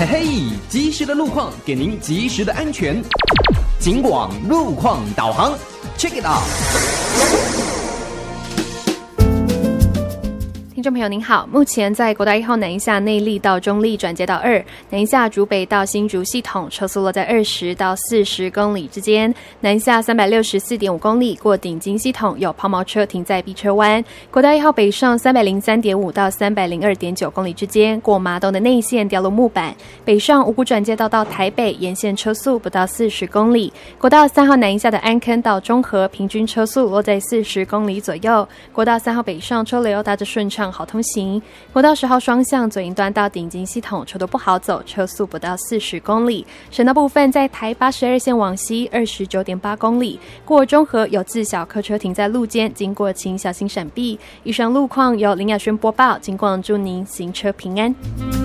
嘿嘿，及时的路况给您及时的安全。警广路况导航 ，Check it out。 听众朋友您好，目前在国道1号南下内壢到中壢转接到2，南下竹北到新竹系统车速落在20到40公里之间，南下364.5公里过顶金系统有抛锚车停在 B 车湾，国道1号北上303.5到302.9公里之间过麻豆的内线掉落木板，北上五股转接道到台北沿线车速不到40公里，国道3号南下的安坑到中和平均车速落在40公里左右，国道3号北上车流大致顺畅好通行，国道10号双向左营端到顶金系统车都不好走，车速不到40公里。省道部分在台82线往西29.8公里，过中和有自小客车停在路肩，经过请小心闪避。以上路况由林雅轩播报，警广祝您行车平安。